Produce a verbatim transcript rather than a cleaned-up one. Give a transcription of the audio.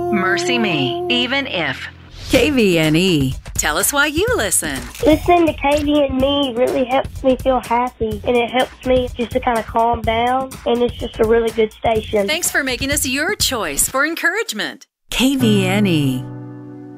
Mercy me, even if. K V N E. Tell us why you listen. Listening to K V N E really helps me feel happy, and it helps me just to kind of calm down, and it's just a really good station. Thanks for making us your choice for encouragement. K V N E.